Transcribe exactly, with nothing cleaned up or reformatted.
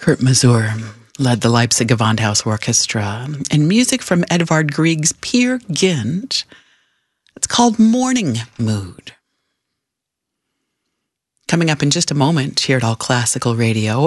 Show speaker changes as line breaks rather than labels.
Kurt Masur led the Leipzig Gewandhaus Orchestra, and music from Edvard Grieg's Peer Gynt. It's called Morning Mood. Coming up in just a moment here at All Classical Radio,